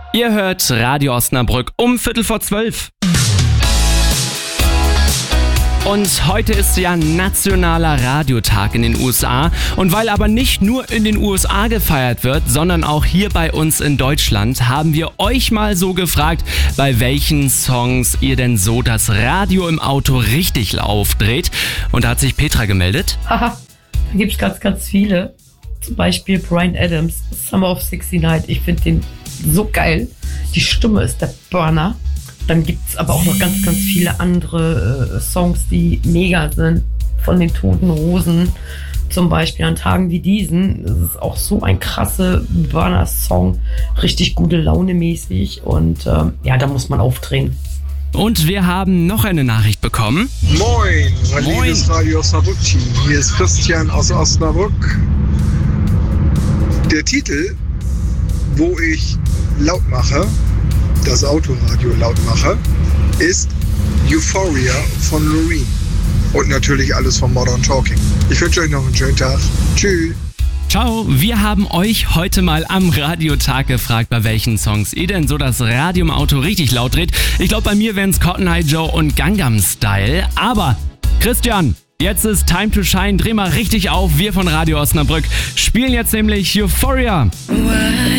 Ihr hört Radio Osnabrück um 11:45. Und heute ist ja Nationaler Radiotag in den USA. Und weil aber nicht nur in den USA gefeiert wird, sondern auch hier bei uns in Deutschland, haben wir euch mal so gefragt, bei welchen Songs ihr denn so das Radio im Auto richtig aufdreht. Und da hat sich Petra gemeldet. Haha, da gibt es ganz viele. Zum Beispiel Bryan Adams, Summer of '69. Ich finde den so geil. Die Stimme ist der Burner. Dann gibt es aber auch noch ganz viele andere Songs, die mega sind. Von den Toten Hosen. Zum Beispiel an Tagen wie diesen. Das ist auch so ein krasser Burner-Song. Richtig gute Laune mäßig. Und da muss man aufdrehen. Und wir haben noch eine Nachricht bekommen. Moin, mein liebes Radio Osnabrück-Team. Hier ist Christian aus Osnabrück. Der Titel, wo ich laut mache, das Autoradio laut mache, ist Euphoria von Loreen. Und natürlich alles von Modern Talking. Ich wünsche euch noch einen schönen Tag. Tschüss. Ciao, wir haben euch heute mal am Radiotag gefragt, bei welchen Songs ihr denn so das Radio im Auto richtig laut dreht. Ich glaube, bei mir wären es Cotton Eye Joe und Gangnam Style. Aber Christian, jetzt ist Time to Shine. Dreh mal richtig auf. Wir von Radio Osnabrück spielen jetzt nämlich Euphoria.